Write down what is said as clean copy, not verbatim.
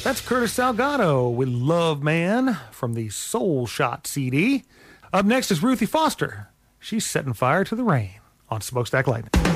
That's Curtis Salgado with Love Man from the Soul Shot CD. Up next is Ruthie Foster. She's setting fire to the rain on Smokestack Lightning.